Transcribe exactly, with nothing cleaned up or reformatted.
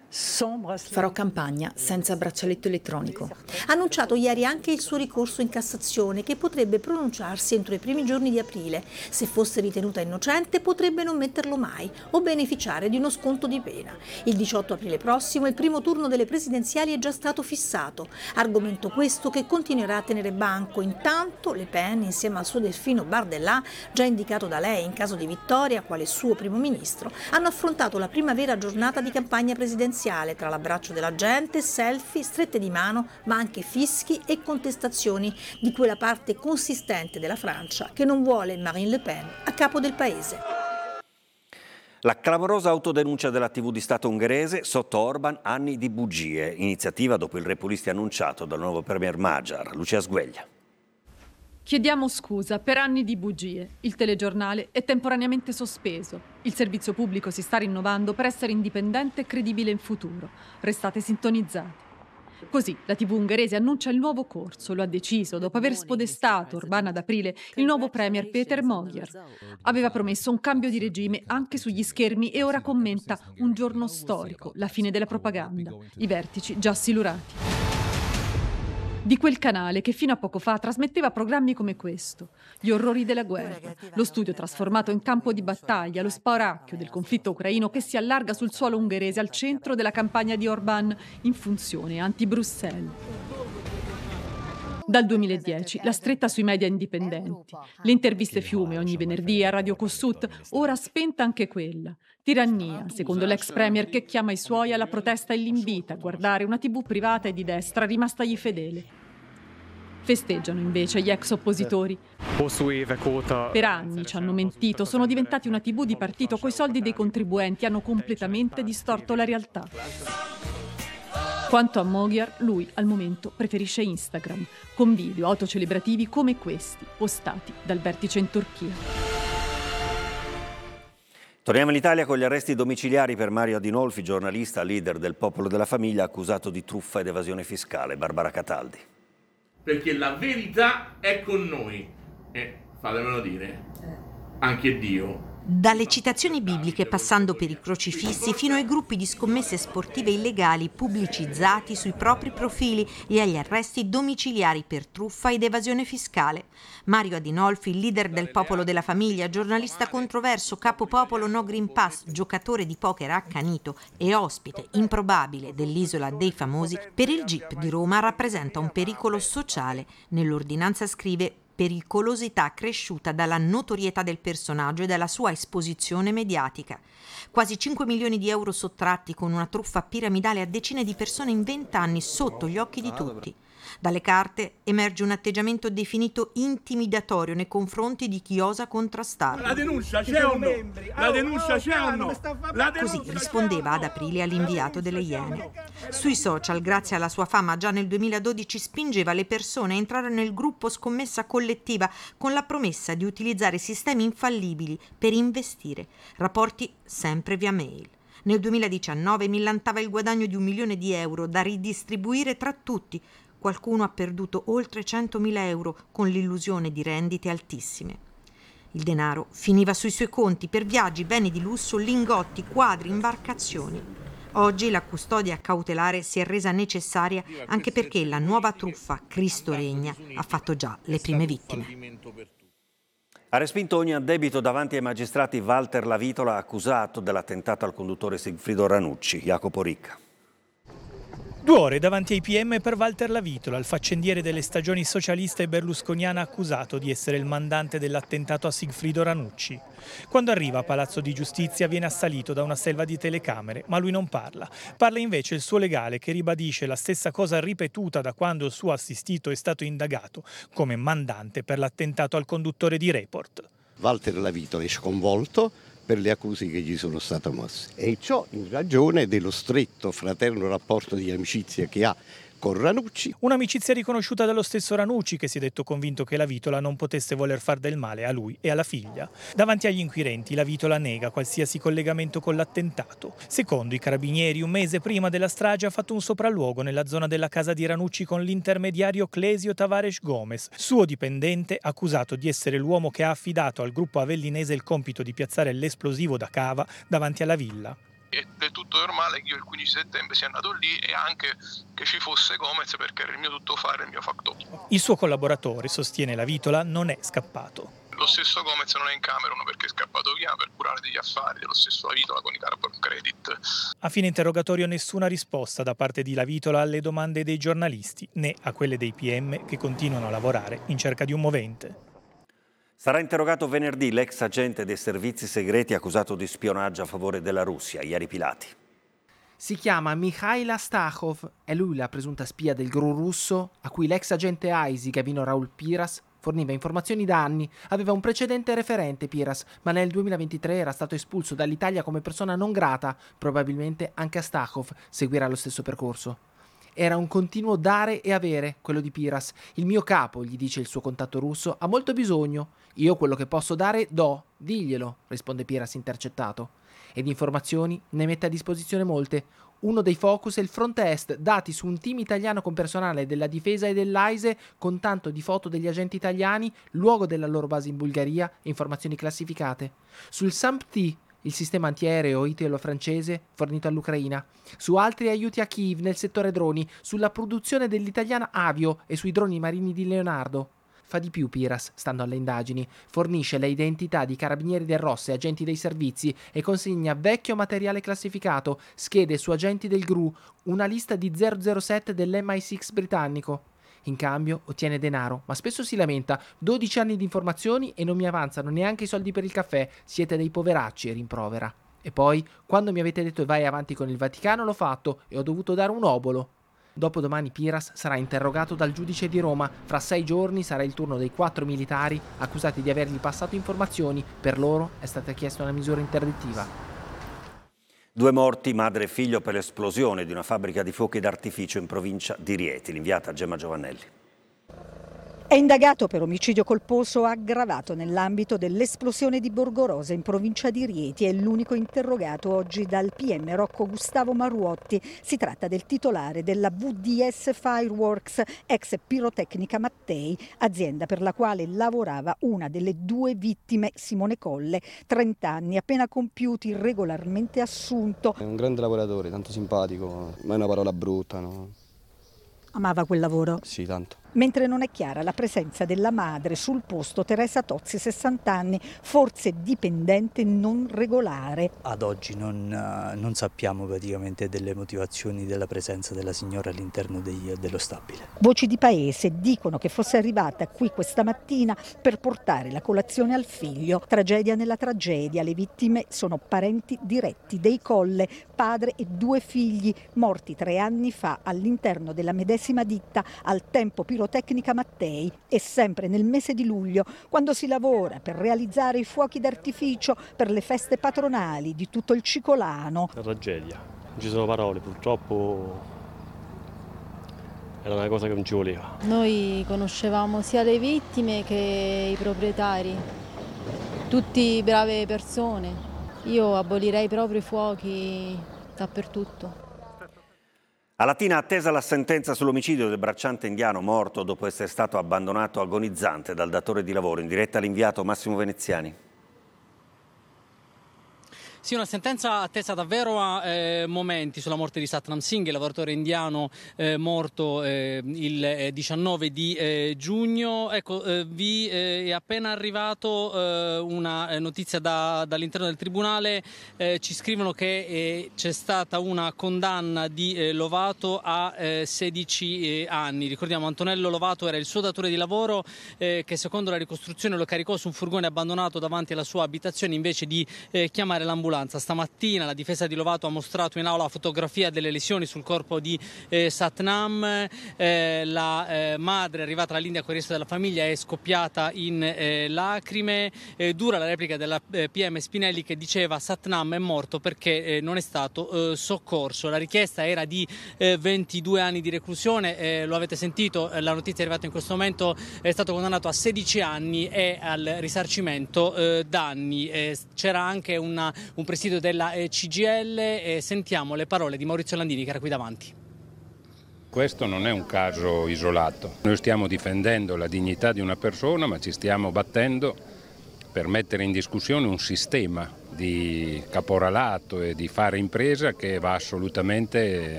Farò campagna senza braccialetto elettronico. Ha annunciato ieri anche il suo ricorso in Cassazione, che potrebbe pronunciarsi entro i primi giorni di aprile. Se fosse ritenuta innocente potrebbe non metterlo mai o beneficiare di uno sconto di pena. Il diciotto aprile prossimo il primo turno delle presidenziali è già stato fissato, argomento questo che continuerà a tenere banco. Intanto Le Pen, insieme al suo delfino Bardella, già indicato da lei in caso di vittoria quale suo primo ministro, hanno affrontato la prima vera giornata di campagna presidenziale, tra l'abbraccio della gente, selfie, strette di mano, ma anche fischi e contestazioni di quella parte consistente della Francia che non vuole Marine Le Pen a capo del paese. La clamorosa autodenuncia della tivù di Stato ungherese sotto Orban, anni di bugie, iniziativa dopo il repulisti annunciato dal nuovo premier Magyar. Lucia Sgueglia. Chiediamo scusa per anni di bugie. Il telegiornale è temporaneamente sospeso. Il servizio pubblico si sta rinnovando per essere indipendente e credibile in futuro. Restate sintonizzati. Così la tivù ungherese annuncia il nuovo corso. Lo ha deciso dopo aver spodestato Orbán ad aprile il nuovo premier Péter Magyar. Aveva promesso un cambio di regime anche sugli schermi e ora commenta un giorno storico, la fine della propaganda, i vertici già silurati. Di quel canale che fino a poco fa trasmetteva programmi come questo: gli orrori della guerra, lo studio trasformato in campo di battaglia, lo spauracchio del conflitto ucraino che si allarga sul suolo ungherese al centro della campagna di Orbán in funzione anti-Bruxelles. Dal duemiladieci la stretta sui media indipendenti, le interviste fiume ogni venerdì a Radio Kossuth, ora spenta anche quella. Tirannia, secondo l'ex premier che chiama i suoi alla protesta e li invita a guardare una tivù privata e di destra rimastagli fedele. Festeggiano invece gli ex oppositori. Per anni ci hanno mentito, sono diventati una tivù di partito coi soldi dei contribuenti, hanno completamente distorto la realtà. Quanto a Magyar, lui al momento preferisce Instagram, con video autocelebrativi come questi, postati dal vertice in Turchia. Torniamo in Italia con gli arresti domiciliari per Mario Adinolfi, giornalista, leader del Popolo della Famiglia, accusato di truffa ed evasione fiscale. Barbara Cataldi. Perché la verità è con noi. E fatemelo dire, anche Dio. Dalle citazioni bibliche passando per i crocifissi fino ai gruppi di scommesse sportive illegali pubblicizzati sui propri profili e agli arresti domiciliari per truffa ed evasione fiscale. Mario Adinolfi, leader del Popolo della Famiglia, giornalista controverso, capo popolo no Green Pass, giocatore di poker accanito e ospite improbabile dell'Isola dei Famosi, per il G I P di Roma rappresenta un pericolo sociale. Nell'ordinanza scrive: pericolosità cresciuta dalla notorietà del personaggio e dalla sua esposizione mediatica. Quasi cinque milioni di euro sottratti con una truffa piramidale a decine di persone in vent'anni sotto gli occhi di tutti. Dalle carte emerge un atteggiamento definito intimidatorio nei confronti di chi osa contrastarlo. La denuncia c'è o no? La denuncia c'è o no? Così rispondeva ad aprile all'inviato delle Iene. Sui social, grazie alla sua fama, già nel duemiladodici spingeva le persone a entrare nel gruppo scommessa collettiva con la promessa di utilizzare sistemi infallibili per investire. Rapporti sempre via mail. Nel duemiladiciannove millantava il guadagno di un milione di euro da ridistribuire tra tutti. Qualcuno ha perduto oltre centomila euro con l'illusione di rendite altissime. Il denaro finiva sui suoi conti per viaggi, beni di lusso, lingotti, quadri, imbarcazioni. Oggi la custodia cautelare si è resa necessaria anche perché la nuova truffa Cristo regna ha fatto già le prime vittime. Ha respinto ogni addebito davanti ai magistrati Walter Lavitola, accusato dell'attentato al conduttore Sigfrido Ranucci. Jacopo Ricca. Due ore davanti ai P M per Walter Lavitola, il faccendiere delle stagioni socialista e berlusconiana accusato di essere il mandante dell'attentato a Sigfrido Ranucci. Quando arriva a Palazzo di Giustizia viene assalito da una selva di telecamere, ma lui non parla. Parla invece il suo legale, che ribadisce la stessa cosa ripetuta da quando il suo assistito è stato indagato come mandante per l'attentato al conduttore di Report. Walter Lavitola è sconvolto per le accuse che gli sono state mosse, e ciò in ragione dello stretto fraterno rapporto di amicizia che ha con Ranucci. Un'amicizia riconosciuta dallo stesso Ranucci, che si è detto convinto che Lavitola non potesse voler far del male a lui e alla figlia. Davanti agli inquirenti Lavitola nega qualsiasi collegamento con l'attentato. Secondo i carabinieri, un mese prima della strage ha fatto un sopralluogo nella zona della casa di Ranucci con l'intermediario Clesio Tavares Gomes, suo dipendente, accusato di essere l'uomo che ha affidato al gruppo avellinese il compito di piazzare l'esplosivo da cava davanti alla villa. È del tutto normale che io il quindici settembre sia andato lì e anche che ci fosse Gomez perché era il mio tuttofare e il mio factore. Il suo collaboratore sostiene la Vitola non è scappato. Lo stesso Gomez non è in camera, uno perché è scappato via per curare degli affari dello stesso La Vitola con i carbon credit. A fine interrogatorio nessuna risposta da parte di La Vitola alle domande dei giornalisti, né a quelle dei P M che continuano a lavorare in cerca di un movente. Sarà interrogato venerdì l'ex agente dei servizi segreti accusato di spionaggio a favore della Russia, Ieri Pilati. Si chiama Mikhail Astachov, è lui la presunta spia del G R U russo a cui l'ex agente I S I Gavino Raul Piras forniva informazioni da anni. Aveva un precedente referente Piras, ma nel duemilaventitré era stato espulso dall'Italia come persona non grata. Probabilmente anche Astachov seguirà lo stesso percorso. Era un continuo dare e avere, quello di Piras. Il mio capo, gli dice il suo contatto russo, ha molto bisogno. Io quello che posso dare do, diglielo, risponde Piras intercettato. E di informazioni ne mette a disposizione molte. Uno dei focus è il front est, dati su un team italiano con personale della difesa e dell'A I S E, con tanto di foto degli agenti italiani, luogo della loro base in Bulgaria e informazioni classificate. Sul SAMP-T, il sistema antiaereo italo-francese fornito all'Ucraina, su altri aiuti a Kiev nel settore droni, sulla produzione dell'italiana Avio e sui droni marini di Leonardo. Fa di più Piras, stando alle indagini, fornisce le identità di carabinieri del Ross e agenti dei servizi e consegna vecchio materiale classificato, schede su agenti del G R U, una lista di zero zero sette dell'M I sei britannico. In cambio ottiene denaro, ma spesso si lamenta, dodici anni di informazioni e non mi avanzano neanche i soldi per il caffè, siete dei poveracci, rimprovera. E poi, quando mi avete detto vai avanti con il Vaticano, l'ho fatto e ho dovuto dare un obolo. Dopodomani Piras sarà interrogato dal giudice di Roma. Fra sei giorni sarà il turno dei quattro militari accusati di avergli passato informazioni. Per loro è stata chiesta una misura interdittiva. Due morti, madre e figlio, per l'esplosione di una fabbrica di fuochi d'artificio in provincia di Rieti. L'inviata Gemma Giovannelli. È indagato per omicidio colposo aggravato nell'ambito dell'esplosione di Borgorosa in provincia di Rieti. È l'unico interrogato oggi dal P M Rocco Gustavo Maruotti. Si tratta del titolare della V D S Fireworks, ex Pirotecnica Mattei, azienda per la quale lavorava una delle due vittime, Simone Colle, trenta anni, appena compiuti, regolarmente assunto. È un grande lavoratore, tanto simpatico, ma è una parola brutta, no? Amava quel lavoro? Sì, tanto. Mentre non è chiara la presenza della madre sul posto, Teresa Tozzi, sessanta anni, forse dipendente non regolare. Ad oggi non, non sappiamo praticamente delle motivazioni della presenza della signora all'interno dei, dello stabile. Voci di paese dicono che fosse arrivata qui questa mattina per portare la colazione al figlio. Tragedia nella tragedia, le vittime sono parenti diretti dei Colle, padre e due figli, morti tre anni fa all'interno della medesima ditta, al tempo Pirotecnica Mattei, e sempre nel mese di luglio, quando si lavora per realizzare i fuochi d'artificio per le feste patronali di tutto il Cicolano. Una tragedia, non ci sono parole, purtroppo era una cosa che non ci voleva. Noi conoscevamo sia le vittime che i proprietari, tutti brave persone. Io abolirei proprio i fuochi dappertutto. A Latina attesa la sentenza sull'omicidio del bracciante indiano morto dopo essere stato abbandonato agonizzante dal datore di lavoro. In diretta l'inviato Massimo Veneziani. Sì, una sentenza attesa davvero a eh, momenti sulla morte di Satnam Singh, il lavoratore indiano eh, morto eh, il eh, diciannove di eh, giugno. Ecco, eh, vi eh, è appena arrivato eh, una notizia da, dall'interno del tribunale. Eh, ci scrivono che eh, c'è stata una condanna di eh, Lovato a eh, sedici eh, anni. Ricordiamo, Antonello Lovato era il suo datore di lavoro eh, che secondo la ricostruzione lo caricò su un furgone abbandonato davanti alla sua abitazione invece di eh, chiamare l'ambulanza. Stamattina la difesa di Lovato ha mostrato in aula la fotografia delle lesioni sul corpo di eh, Satnam. Eh, la eh, madre, arrivata dall'India con il resto della famiglia, è scoppiata in eh, lacrime. Eh, dura la replica della eh, P M Spinelli che diceva Satnam è morto perché eh, non è stato eh, soccorso. La richiesta era di eh, ventidue anni di reclusione, eh, lo avete sentito, eh, la notizia è arrivata in questo momento, è stato condannato a sedici anni e al risarcimento eh, danni. Eh, c'era anche una un presidio della C G I L e sentiamo le parole di Maurizio Landini che era qui davanti. Questo non è un caso isolato. Noi stiamo difendendo la dignità di una persona, ma ci stiamo battendo per mettere in discussione un sistema di caporalato e di fare impresa che va assolutamente